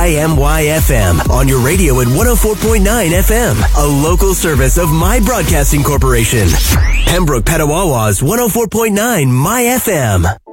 KIMY-FM on your radio at 104.9 FM, a local service of My Broadcasting Corporation. Pembroke Petawawa's 104.9 My FM.